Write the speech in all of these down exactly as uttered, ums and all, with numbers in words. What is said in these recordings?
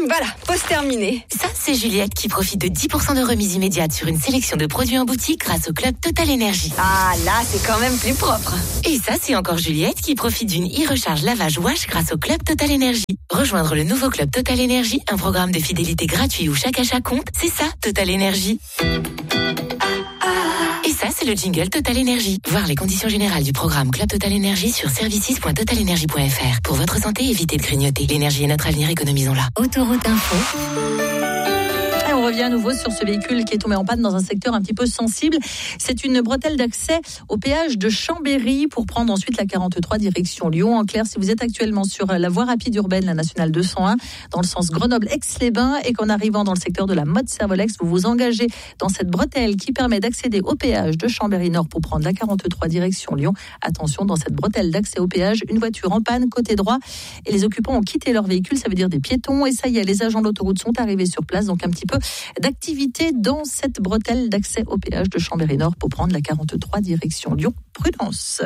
Voilà, pause terminée. Ça, c'est Juliette qui profite de dix pour cent de remise immédiate sur une sélection de produits en boutique grâce au club Total Énergie. Ah, là, c'est quand même plus propre. Et ça, c'est encore Juliette qui profite d'une e-recharge lavage wash grâce au club Total Énergie. Rejoindre le nouveau club Total Énergie, un programme de fidélité gratuit où chaque achat compte, c'est ça, Total Énergie. Et ça, c'est le jingle Total Énergie. Voir les conditions générales du programme Club Total Énergie sur services point total énergie point f r. Pour votre santé, évitez de grignoter. L'énergie est notre avenir, économisons-la. Autoroute Info. Et on revient à nouveau sur ce véhicule qui est tombé en panne dans un secteur un petit peu sensible. C'est une bretelle d'accès au péage de Chambéry pour prendre ensuite la quarante-trois direction Lyon. En clair, si vous êtes actuellement sur la voie rapide urbaine, la nationale deux cent un, dans le sens Grenoble-Aix-les-Bains, et qu'en arrivant dans le secteur de la Motte-Servolex, vous vous engagez dans cette bretelle qui permet d'accéder au péage de Chambéry-Nord pour prendre la quarante-trois direction Lyon. Attention, dans cette bretelle d'accès au péage, une voiture en panne côté droit et les occupants ont quitté leur véhicule, ça veut dire des piétons. Et ça y est, les agents de l'autoroute sont arrivés sur place, donc un petit peu d'activité dans cette bretelle d'accès au péage de Chambéry-Nord pour prendre la quarante-trois direction Lyon. Prudence.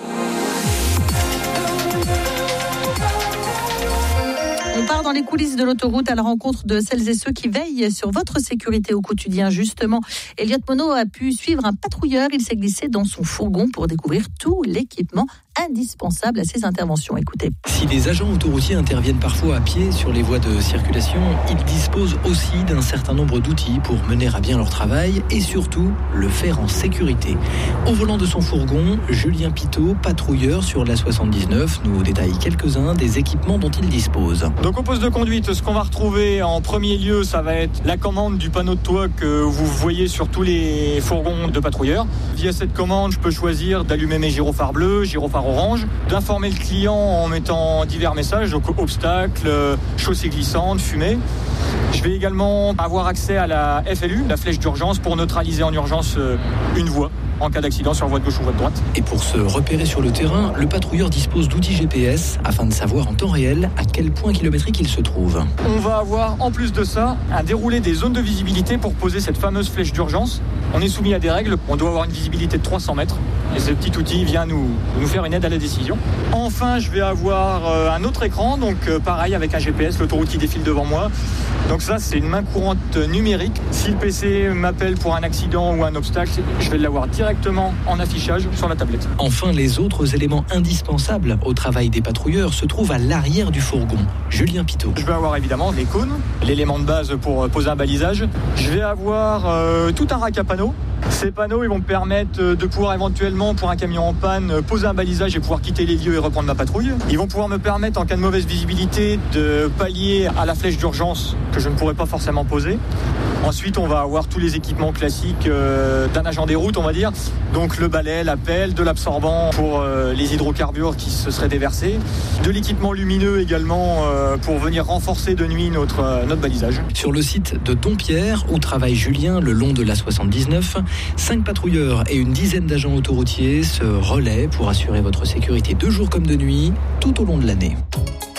On part dans les coulisses de l'autoroute à la rencontre de celles et ceux qui veillent sur votre sécurité au quotidien. Justement, Elliot Monod a pu suivre un patrouilleur. Il s'est glissé dans son fourgon pour découvrir tout l'équipement indispensable à ces interventions. Écoutez. Si les agents autoroutiers interviennent parfois à pied sur les voies de circulation, ils disposent aussi d'un certain nombre d'outils pour mener à bien leur travail et surtout le faire en sécurité. Au volant de son fourgon, Julien Pitot, patrouilleur sur l'A soixante-dix-neuf, nous détaille quelques-uns des équipements dont il dispose. Donc au poste de conduite, ce qu'on va retrouver en premier lieu, ça va être la commande du panneau de toit que vous voyez sur tous les fourgons de patrouilleurs. Via cette commande, je peux choisir d'allumer mes gyrophares bleus, gyrophares orange, d'informer le client en mettant divers messages, donc obstacles, chaussée glissante, fumée. Je vais également avoir accès à la F L U, la flèche d'urgence, pour neutraliser en urgence une voie en cas d'accident sur voie de gauche ou voie de droite. Et pour se repérer sur le terrain, le patrouilleur dispose d'outils G P S afin de savoir en temps réel à quel point kilométrique il se trouve. On va avoir en plus de ça un déroulé des zones de visibilité pour poser cette fameuse flèche d'urgence. On est soumis à des règles, on doit avoir une visibilité de trois cents mètres et ce petit outil vient nous, nous faire une aide à la décision. Enfin, je vais avoir un autre écran, donc pareil avec un G P S, l'autoroute qui défile devant moi. Donc ça, c'est une main courante numérique. Si le P C m'appelle pour un accident ou un obstacle, je vais l'avoir directement en affichage sur la tablette. Enfin, les autres éléments indispensables au travail des patrouilleurs se trouvent à l'arrière du fourgon. Julien Pitot. Je vais avoir évidemment les cônes, l'élément de base pour poser un balisage. Je vais avoir euh, tout un rack à panneaux. Ces panneaux, ils vont me permettre de pouvoir éventuellement, pour un camion en panne, poser un balisage et pouvoir quitter les lieux et reprendre ma patrouille. Ils vont pouvoir me permettre, en cas de mauvaise visibilité, de pallier à la flèche d'urgence que je ne pourrais pas forcément poser. Ensuite, on va avoir tous les équipements classiques euh, d'un agent des routes, on va dire. Donc le balai, la pelle, de l'absorbant pour euh, les hydrocarbures qui se seraient déversés, de l'équipement lumineux également euh, pour venir renforcer de nuit notre, euh, notre balisage. Sur le site de Dompierre, où travaille Julien le long de l'A soixante-dix-neuf, cinq patrouilleurs et une dizaine d'agents autoroutiers se relaient pour assurer votre sécurité de jour comme de nuit tout au long de l'année.